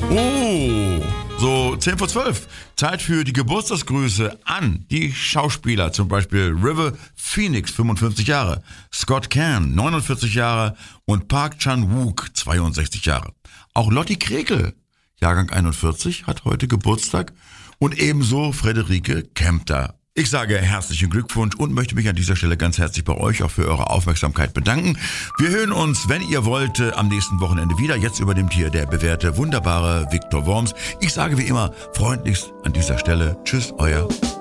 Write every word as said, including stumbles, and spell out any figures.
Oh, so zehn vor zwölf. Zeit für die Geburtstagsgrüße an die Schauspieler. Zum Beispiel River Phoenix, fünfundfünfzig Jahre. Scott Caan, neunundvierzig Jahre. Und Park Chan-wook, zweiundsechzig Jahre. Auch Lotti Krekel, Jahrgang einundvierzig, hat heute Geburtstag. Und ebenso Friederike Kempter. Ich sage herzlichen Glückwunsch und möchte mich an dieser Stelle ganz herzlich bei euch auch für eure Aufmerksamkeit bedanken. Wir hören uns, wenn ihr wollt, am nächsten Wochenende wieder. Jetzt übernimmt hier der bewährte, wunderbare Viktor Worms. Ich sage wie immer freundlichst an dieser Stelle Tschüss, euer